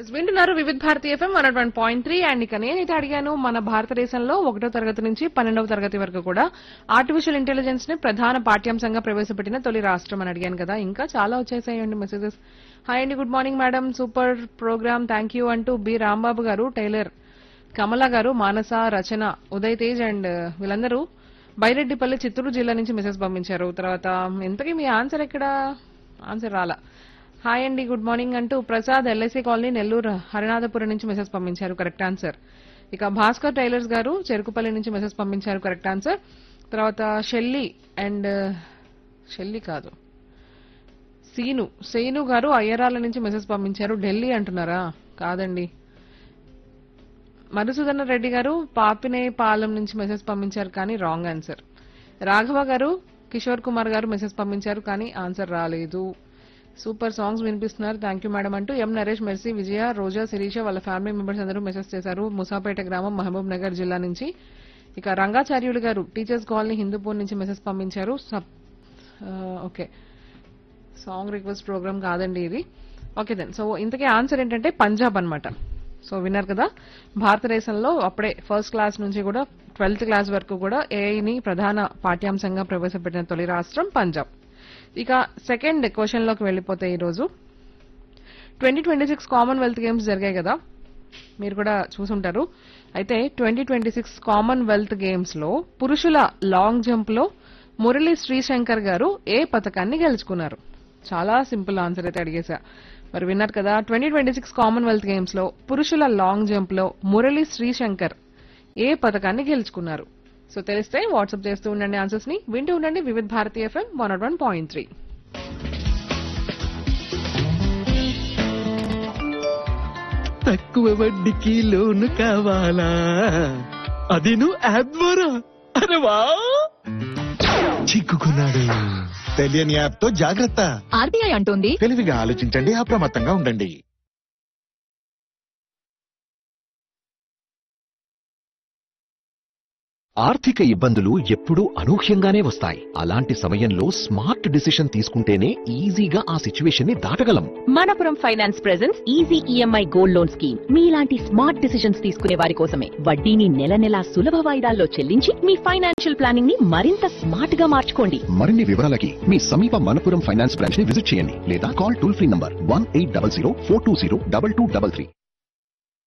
వింటున్నారు వివిధ Bharati FM 101.3 and ఇక నేనైతే అడిగాను మన భారతదేశంలో 1వ తరగతి నుంచి 12వ తరగతి వరకు కూడా ఆర్టిఫిషియల్ ఇంటెలిజెన్స్ ని ప్రధాన పాఠ్యాంశంగా ప్రవేశపెట్టిన తొలి రాష్ట్రం అని అడిగాను కదా. ఇంకా చాలా వచ్చేసాయండి మెసేజెస్. హాయ్ అండి, good morning madam, super programme, thank you అంటూ బి రాంబాబు గారు, టైలర్ కమల గారు, మానస, రచన, ఉదయ్ తేజ్ అండ్ వీళ్ళందరూ బైరెడ్డిపల్లి చిత్తూరు జిల్లా నుంచి మెసేజ్ పంపించారు. తర్వాత ఇంతకీ మీ ఆన్సర్ ఎక్కడ? ఆన్సర్ రాలా. హాయ్ అండి, గుడ్ మార్నింగ్ అంటూ ప్రసాద్ ఎల్ఐసి కాలనీ నెల్లూరు హరినాథపురం నుంచి మెసేజ్ పంపించారు. Correct answer. ఇక భాస్కర్ టైలర్స్ గారు చెరుకుపల్లి నుంచి మెసేజ్ పంపించారు. Correct answer. తర్వాత షెల్లి అండ్ షెల్లి కాదు సీను గారు అయ్యరాల నుంచి మెసేజ్ పంపించారు. ఢిల్లీ అంటున్నారా? కాదండి. మధుసూదన రెడ్డి గారు పాపినేపాలెం నుంచి మెసేజ్ పంపించారు కానీ రాంగ్ ఆన్సర్. రాఘవ గారు, కిషోర్ కుమార్ గారు మెసేజ్ పంపించారు కానీ ఆన్సర్ రాలేదు. సూపర్ సాంగ్స్ వినిపిస్తున్నారు, థ్యాంక్ యూ మేడం అంటూ ఎం నరేష్, మెర్సీ, విజయ, రోజా, శిరీష వాళ్ళ ఫ్యామిలీ మెంబర్స్ అందరూ మెసేజ్ చేశారు. ముసాపేట గ్రామం, మహబూబ్ నగర్ జిల్లా నుంచి. ఇక రంగాచార్యులు గారు టీచర్స్ కాలనీ హిందూపూర్ నుంచి మెసేజ్ పంపించారు. ఓకే, సాంగ్ రిక్వెస్ట్ ప్రోగ్రామ్ కాదండి ఇది. Okay then. సో ఇంతకీ ఆన్సర్ ఏంటంటే పంజాబ్ అన్నమాట. సో విన్నారు కదా, భారతదేశంలో అప్పుడే ఫస్ట్ క్లాస్ నుంచి కూడా 12th క్లాస్ వరకు కూడా ఏఐని ప్రధాన పాఠ్యాంశంగా ప్రవేశపెట్టిన తొలి రాష్ట్రం పంజాబ్. ఇక సెకండ్ క్వశ్చన్ లోకి వెళ్లిపోతే ఈరోజు 2026 కామన్వెల్త్ గేమ్స్ జరిగాయి కదా, మీరు కూడా చూసుంటారు. అయితే 2026 కామన్వెల్త్ గేమ్స్ లో పురుషుల లాంగ్ జంప్ లో మురళీ శ్రీశంకర్ గారు ఏ పథకాన్ని గెలుచుకున్నారు? చాలా సింపుల్ ఆన్సర్ అయితే అడిగేశా. మరి విన్నారు కదా, 2026 కామన్వెల్త్ గేమ్స్ లో పురుషుల లాంగ్ జంప్ లో మురళీ శ్రీశంకర్ ఏ పథకాన్ని గెలుచుకున్నారు? సో తెలిస్తే వాట్సాప్ చేస్తూ ఉండండి ఆన్సర్స్ ని. వింటూ ఉండండి వివిధ భారతి ఎఫ్ఎం 101.3. తక్కువ వడ్డీకి లోను కావాలా? అది నువ్వు యాప్ ద్వారా? అరే వా, చిక్కుకున్నాడు. తెలియని యాప్ తో జాగ్రత్త. ఆర్బీఐ అంటోంది తెలివిగా ఆలోచించండి, అప్రమత్తంగా ఉండండి. ఆర్థిక ఇబ్బందులు ఎప్పుడూ అనూహ్యంగానే వస్తాయి. అలాంటి సమయంలో స్మార్ట్ డిసిషన్ తీసుకుంటేనే ఈజీగా ఆ సిచ్యువేషన్ ని దాటగలం. Manappuram finance presents easy EMI gold loan scheme. మీలాంటి స్మార్ట్ డిసిషన్స్ తీసుకునే వారి కోసమే. వడ్డీని నెల నెలా సులభ వాయిదాల్లో చెల్లించి మీ ఫైనాన్షియల్ ప్లానింగ్ ని మరింత స్మార్ట్ గా మార్చుకోండి. మరిన్ని వివరాలకి మీ సమీప మనపురం ఫైనాన్స్ బ్రాంచ్ ని విజిట్ చేయండి లేదా కాల్ టోల్ ఫ్రీ నంబర్ 1800 420 2233.